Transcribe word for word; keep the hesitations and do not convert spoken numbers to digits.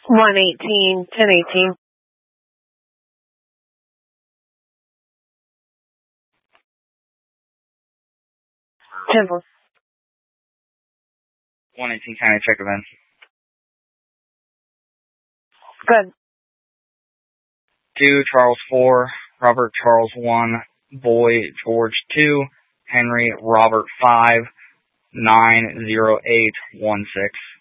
one eighteen, ten eighteen. ten four. one eighteen County, check event. Good. two, Charles four, Robert Charles one, Boy George two, Henry Robert five, nine zero eight one six.